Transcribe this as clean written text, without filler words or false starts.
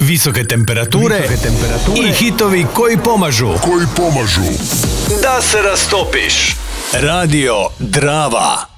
Visoke temperature i hitovi koji pomažu da se rastopiš. Radio Drava.